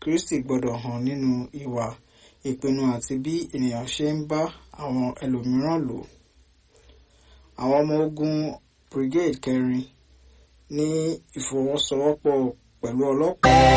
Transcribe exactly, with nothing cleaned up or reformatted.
Kristi gbọ́dọ̀ hàn nínú ìwà, ìpinnu àti bí ènìyàn ṣe ń bá àwọn ẹlòmíràn lò. Àwọn ọmọ ogun Brigade kẹrin ní ìfọwọ́sowọ́pọ̀ pẹ̀lú ọlọ́pàá